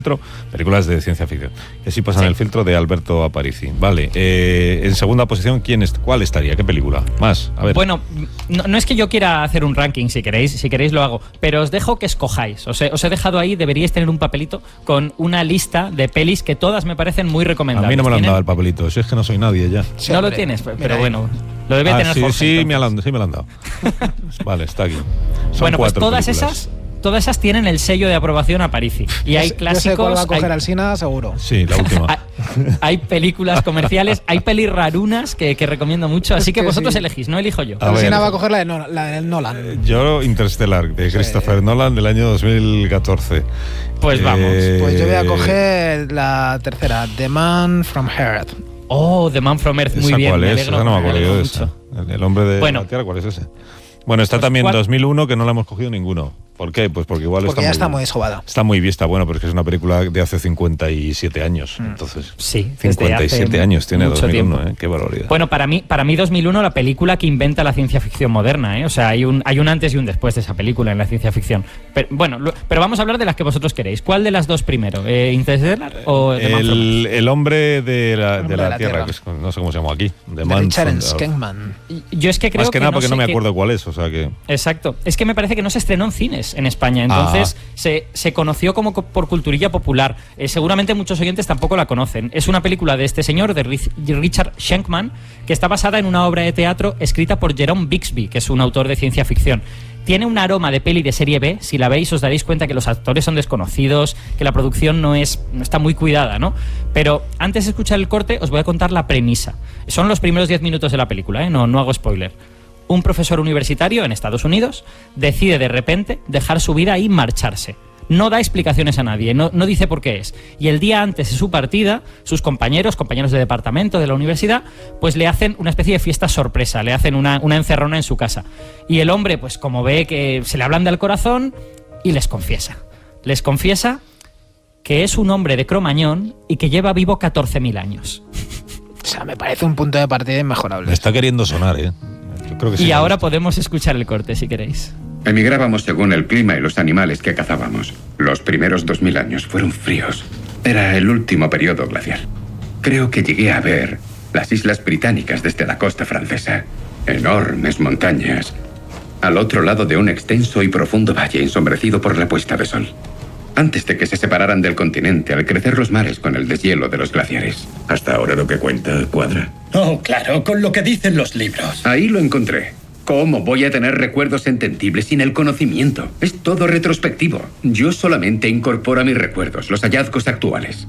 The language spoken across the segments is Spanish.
películas de ciencia ficción que sí pasan el filtro de Alberto Aparici. Vale, en segunda posición, ¿cuál estaría? ¿Qué película? Más, a ver. Bueno, no es que yo quiera hacer un ranking, si queréis lo hago, pero os dejo que escojáis. Os he dejado ahí, deberíais tener un papelito con una lista de pelis que todas me parecen muy recomendables. A mí no me lo han dado el papelito, si es que no soy nadie ya. Sí, no lo tienes, pero bueno, lo debe tener Jorge. Sí, me lo han dado. Vale, está aquí. Son bueno, pues todas películas. Todas esas tienen el sello de aprobación Aparici. Y hay clásicos. Yo sé cuál va a coger Alsina, seguro. Sí, la última. Hay películas comerciales, hay pelis rarunas que recomiendo mucho, así que vosotros elegís, no elijo yo. Alsina va a coger la de Nolan. Yo Interstellar, de Christopher Nolan, del año 2014. Pues vamos. Pues yo voy a coger la tercera, The Man from Earth. Oh, The Man from Earth, muy bien. ¿Cuál es? Esa no me acuerdo yo de esa. El hombre de la Tierra, ¿cuál es ese? Bueno, está pues también 2001, que no la hemos cogido ninguno. ¿Por qué? Pues porque igual ya está muy sobada. Está muy vista, bueno, pero es que es una película de hace 57 años. Entonces, sí, 57 años tiene 2001, tiempo. Qué barbaridad. Bueno, para mí 2001 la película que inventa la ciencia ficción moderna, O sea, hay un antes y un después de esa película en la ciencia ficción. Pero vamos a hablar de las que vosotros queréis. ¿Cuál de las dos primero? ¿Interstellar o The Man from Earth? El hombre de la Tierra, que es, no sé cómo se llama aquí. The Man from Earth. Yo es que creo más que nada porque no me acuerdo cuál es, o sea que... Exacto. Es que me parece que no se estrenó en cines en España, entonces se conoció como por culturilla popular. Seguramente muchos oyentes tampoco la conocen. Es una película de este señor, de Richard Schenkman, que está basada en una obra de teatro escrita por Jerome Bixby, que es un autor de ciencia ficción. Tiene un aroma de peli de serie B. Si la veis os daréis cuenta que los actores son desconocidos, que la producción no está muy cuidada, ¿no? Pero antes de escuchar el corte os voy a contar la premisa. Son los primeros 10 minutos de la película, no hago spoiler. Un profesor universitario en Estados Unidos decide de repente dejar su vida y marcharse. No da explicaciones a nadie, no dice por qué es. Y el día antes de su partida, sus compañeros de departamento de la universidad, pues le hacen una especie de fiesta sorpresa, le hacen una encerrona en su casa. Y el hombre, pues como ve que se le ablanda el corazón, y les confiesa que es un hombre de Cromañón y que lleva vivo 14.000 años. O sea, me parece un punto de partida inmejorable. Me está queriendo sonar, Yo creo que sí. Y ahora podemos escuchar el corte, si queréis. Emigrábamos según el clima y los animales que cazábamos. Los primeros 2000 años fueron fríos. Era el último periodo glacial. Creo que llegué a ver las islas británicas desde la costa francesa. Enormes montañas, al otro lado de un extenso y profundo valle ensombrecido por la puesta de sol. Antes de que se separaran del continente al crecer los mares con el deshielo de los glaciares. ¿Hasta ahora lo que cuenta cuadra? Oh, claro, con lo que dicen los libros. Ahí lo encontré. ¿Cómo voy a tener recuerdos entendibles sin el conocimiento? Es todo retrospectivo. Yo solamente incorporo a mis recuerdos los hallazgos actuales.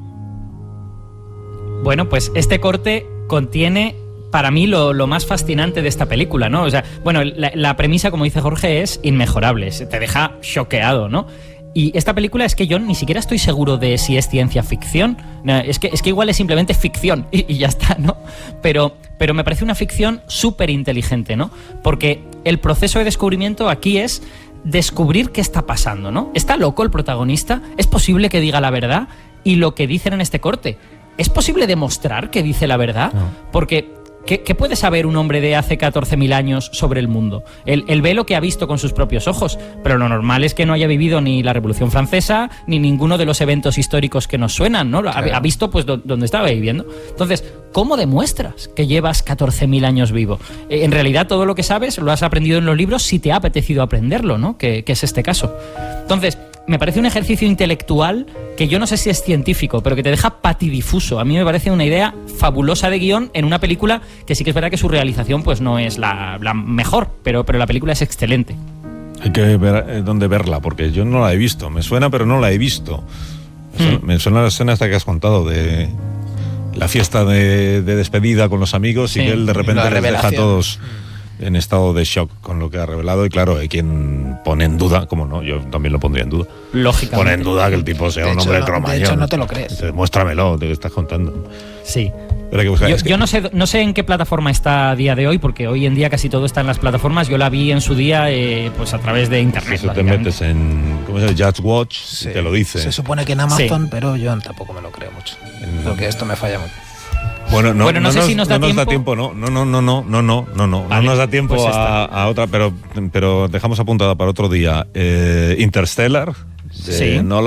Bueno, pues este corte contiene, para mí, lo más fascinante de esta película, ¿no? O sea, bueno, la premisa, como dice Jorge, es inmejorable. Te deja choqueado, ¿no? Y esta película es que yo ni siquiera estoy seguro de si es ciencia ficción. Es que igual es simplemente ficción y ya está, ¿no? Pero me parece una ficción súper inteligente, ¿no? Porque el proceso de descubrimiento aquí es descubrir qué está pasando, ¿no? ¿Está loco el protagonista? ¿Es posible que diga la verdad? Y lo que dicen en este corte, ¿es posible demostrar que dice la verdad? No. Porque... ¿Qué puede saber un hombre de hace 14.000 años sobre el mundo? Él ve lo que ha visto con sus propios ojos, pero lo normal es que no haya vivido ni la Revolución Francesa ni ninguno de los eventos históricos que nos suenan, ¿no? Claro. Ha visto pues donde estaba viviendo. Entonces, ¿cómo demuestras que llevas 14.000 años vivo? En realidad todo lo que sabes lo has aprendido en los libros si te ha apetecido aprenderlo, ¿no? Que es este caso. Entonces, me parece un ejercicio intelectual que yo no sé si es científico, pero que te deja patidifuso. A mí me parece una idea fabulosa de guión en una película que sí que es verdad que su realización pues no es la mejor, pero la película es excelente. Hay que ver dónde verla, porque yo no la he visto. Me suena, pero no la he visto. Me suena la escena esta que has contado de la fiesta de despedida con los amigos, sí, y que él de repente les deja a todos en estado de shock con lo que ha revelado. Y claro, hay quien pone en duda, como no, yo también lo pondría en duda. Lógicamente. Pone en duda que el tipo sea un hombre de Cromañón. De hecho, no te lo crees. Muéstramelo, te lo estás contando. Sí. Pero hay que buscar, yo no sé en qué plataforma está a día de hoy, porque hoy en día casi todo está en las plataformas. Yo la vi en su día pues a través de internet. Si te metes en, ¿cómo se llama? Judge Watch, sí, te lo dice. Se supone que en Amazon, sí, pero yo tampoco me lo creo mucho. Porque esto me falla mucho. Bueno, no sé si nos da tiempo. No nos da tiempo pues a otra, pero dejamos apuntada para otro día. Interstellar, de Nolan,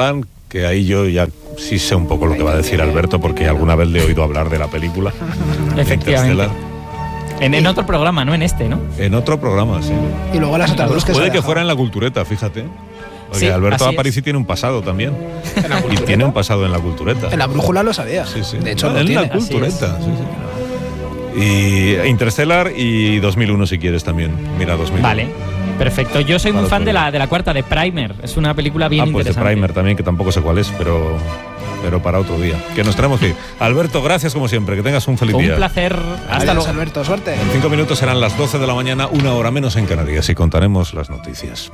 que ahí yo ya sí sé un poco lo que va a decir Alberto, porque alguna vez le he oído hablar de la película. Efectivamente. En otro programa, no en este, ¿no? En otro programa, sí. Y luego las otras dos que puede que fuera en La Cultureta, fíjate. Porque sí, Alberto Aparici tiene un pasado también. Y tiene un pasado en La Cultureta. En La Brújula lo sabía. Sí, sí. De hecho, en lo tiene. La Cultureta, sí, sí. Y Interstellar y 2001 si quieres también. Mira, 2001. Vale, perfecto. Yo soy muy fan de la cuarta, de Primer. Es una película bien pues interesante. de Primer también, que tampoco sé cuál es, pero para otro día. Que nos tenemos que ir. Alberto, gracias como siempre. Que tengas un feliz día. Un placer. Hasta luego, Alberto. Suerte. En 5 minutos serán las 12 de la mañana, 1 hora menos en Canarias, y contaremos las noticias.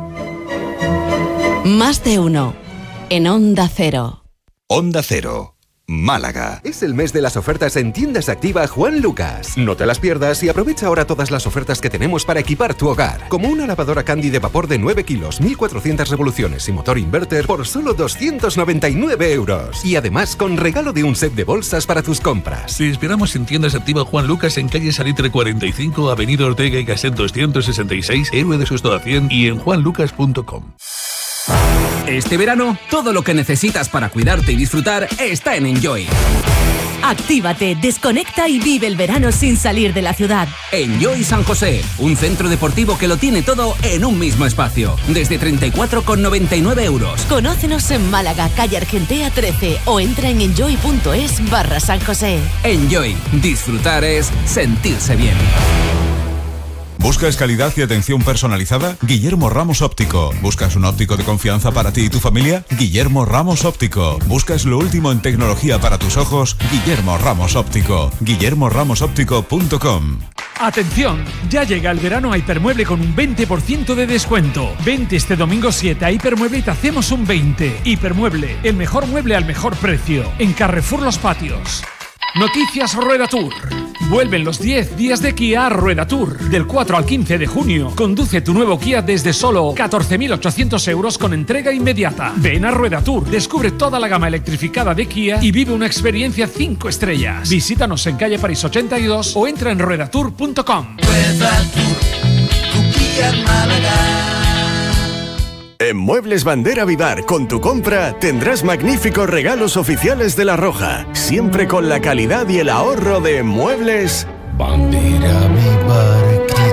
Más de uno. En Onda Cero. Onda Cero. Málaga. Es el mes de las ofertas en Tiendas Activa Juan Lucas. No te las pierdas y aprovecha ahora todas las ofertas que tenemos para equipar tu hogar. Como una lavadora Candy de vapor de 9 kilos, 1.400 revoluciones y motor inverter por solo 299 euros. Y además con regalo de un set de bolsas para tus compras. Te esperamos en Tiendas Activa Juan Lucas en calle Salitre 45, avenida Ortega y Gasset 266, Héroe de Soto 100 y en juanlucas.com. Este verano, todo lo que necesitas para cuidarte y disfrutar está en Enjoy. Actívate, desconecta y vive el verano sin salir de la ciudad. Enjoy San José, un centro deportivo que lo tiene todo en un mismo espacio. Desde 34,99 euros. Conócenos en Málaga, calle Argentea 13 o entra en enjoy.es/San José. Enjoy, disfrutar es sentirse bien. ¿Buscas calidad y atención personalizada? Guillermo Ramos Óptico. ¿Buscas un óptico de confianza para ti y tu familia? Guillermo Ramos Óptico. ¿Buscas lo último en tecnología para tus ojos? Guillermo Ramos Óptico. guillermoramosoptico.com. Atención, ya llega el verano a Hipermueble con un 20% de descuento. Vente este domingo 7 a Hipermueble y te hacemos un 20%. Hipermueble, el mejor mueble al mejor precio. En Carrefour Los Patios. Noticias Rueda Tour. Vuelven los 10 días de Kia a Rueda Tour. Del 4 al 15 de junio. Conduce tu nuevo Kia desde solo 14.800 euros con entrega inmediata. Ven a Rueda Tour, descubre toda la gama electrificada de Kia y vive una experiencia 5 estrellas. Visítanos en calle París 82 o entra en ruedatour.com. Rueda Tour, tu Kia en Málaga. En Muebles Bandera Vivar, con tu compra, tendrás magníficos regalos oficiales de La Roja. Siempre con la calidad y el ahorro de Muebles Bandera Vivar.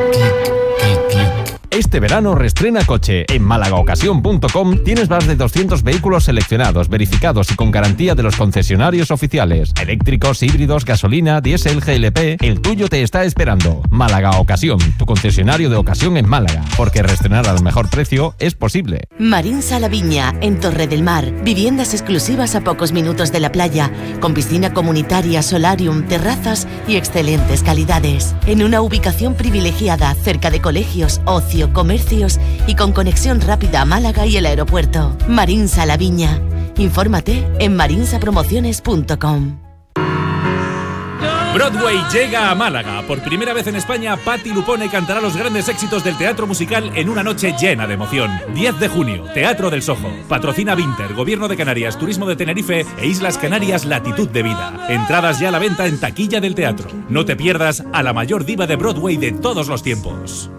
Este verano reestrena coche. En MálagaOcasión.com tienes más de 200 vehículos seleccionados, verificados y con garantía de los concesionarios oficiales. Eléctricos, híbridos, gasolina, diésel, GLP. El tuyo te está esperando. Málaga Ocasión, tu concesionario de ocasión en Málaga. Porque reestrenar al mejor precio es posible. Marinsa La Viña, en Torre del Mar. Viviendas exclusivas a pocos minutos de la playa, con piscina comunitaria, solarium, terrazas y excelentes calidades. En una ubicación privilegiada, cerca de colegios, ocio, comercios y con conexión rápida a Málaga y el aeropuerto. Marinsa La Viña. Infórmate en marinsapromociones.com. Broadway llega a Málaga. Por primera vez en España, Patti Lupone cantará los grandes éxitos del teatro musical en una noche llena de emoción. 10 de junio, Teatro del Sojo. Patrocina Vinter, Gobierno de Canarias, Turismo de Tenerife e Islas Canarias Latitud de Vida. Entradas ya a la venta en taquilla del teatro. No te pierdas a la mayor diva de Broadway de todos los tiempos.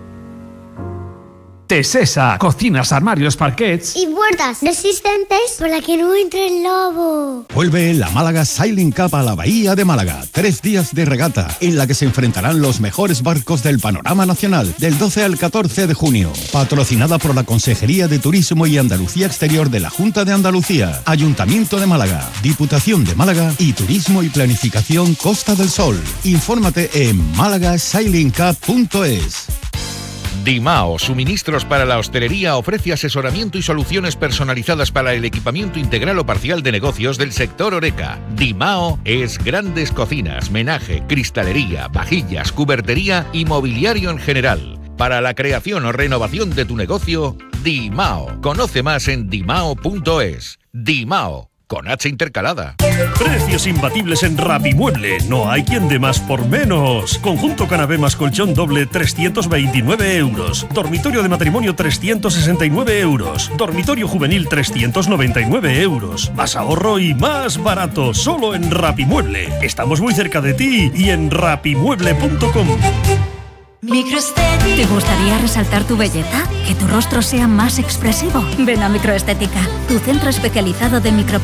Tesesa, cocinas, armarios, parquets y puertas resistentes para que no entre el lobo. Vuelve la Málaga Sailing Cup a la Bahía de Málaga. 3 días de regata en la que se enfrentarán los mejores barcos del panorama nacional del 12 al 14 de junio. Patrocinada por la Consejería de Turismo y Andalucía Exterior de la Junta de Andalucía, Ayuntamiento de Málaga, Diputación de Málaga y Turismo y Planificación Costa del Sol. Infórmate en malagasailingcup.es. Dimao, suministros para la hostelería, ofrece asesoramiento y soluciones personalizadas para el equipamiento integral o parcial de negocios del sector Horeca. Dimao es grandes cocinas, menaje, cristalería, vajillas, cubertería y mobiliario en general. Para la creación o renovación de tu negocio, Dimao. Conoce más en dimao.es. Dimao, con H intercalada. Precios imbatibles en Rapimueble. No hay quien dé más por menos. Conjunto canapé más colchón doble, 329 euros. Dormitorio de matrimonio, 369 euros. Dormitorio juvenil, 399 euros. Más ahorro y más barato. Solo en Rapimueble. Estamos muy cerca de ti y en rapimueble.com. ¿Te gustaría resaltar tu belleza? ¿Que tu rostro sea más expresivo? Ven a Microestética, tu centro especializado de micropigmentación